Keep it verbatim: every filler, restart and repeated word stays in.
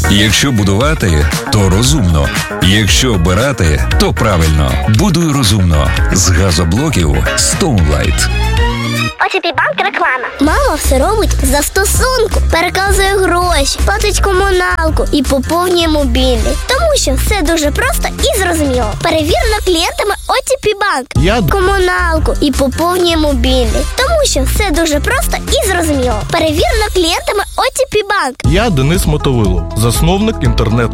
Якщо будувати, то розумно. Якщо обирати, то правильно. Будуй розумно. З газоблоків Stoneline. о те пі Банк реклама. Мама все робить за стосунку. Переказує гроші, платить комуналку і поповнює мобільний. Тому що все дуже просто і зрозуміло. Перевірено клієнтами о те пі Банк. Я Комуналку і поповнює мобільний. Тому що все дуже просто і зрозуміло. Перевірено клієнтами о те пі Банк. Я Денис Мотовилов, засновник інтернет